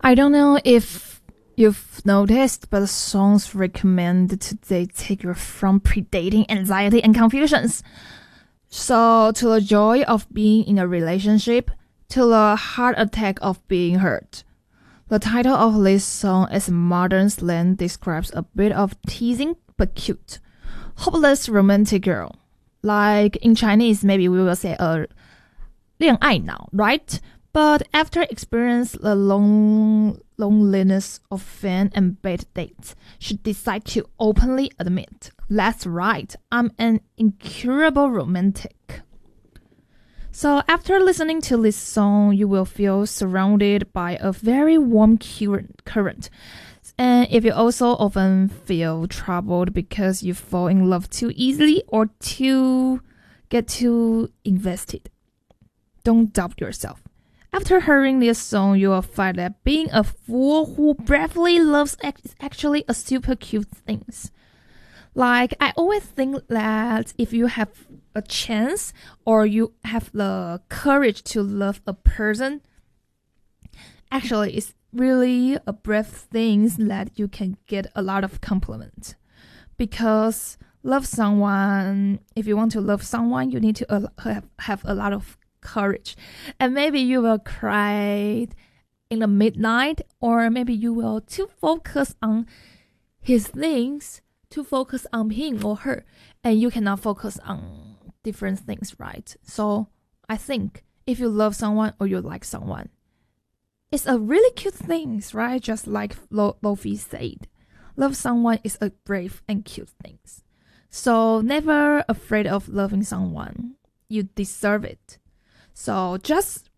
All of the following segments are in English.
I don't know if you've noticed, but the songs recommended today take you from predating anxiety and confusions. So, to the joy of being in a relationship, to the heart attack of being hurt. The title of this song as modern slang describes a bit of teasing but cute, hopeless romantic girl. Like in Chinese, maybe we will say a 恋爱脑, right? But after experiencing the loneliness of fan and bad dates, she decided to openly admit, that's right, I'm an incurable romantic. So after listening to this song, you will feel surrounded by a very warm current. And if you also often feel troubled because you fall in love too easily or get too invested, don't doubt yourself. After hearing this song, you will find that being a fool who bravely loves is actually a super cute thing. Like, I always think that if you have a chance or you have the courage to love a person, actually it's really a brave thing that you can get a lot of compliments. Because love someone, if you want to love someone, you need to have a lot of courage. And maybe you will cry in the midnight, or maybe you will too focus on his things, to focus on him or her, and you cannot focus on different things, right? So I think if you love someone or you like someone, it's a really cute thing, right? Just like Lofi said, love someone is a brave and cute thing. So never afraid of loving someone. You deserve it. So just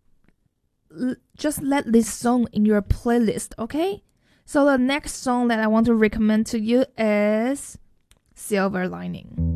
let this song in your playlist, okay? So the next song that I want to recommend to you is Silver Lining.